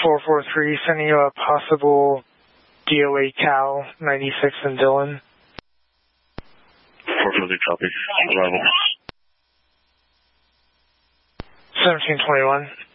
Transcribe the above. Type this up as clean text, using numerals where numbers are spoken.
443, sending you a possible DOA Cal 96 in Dillon. 443, copy. Arrival. 1721.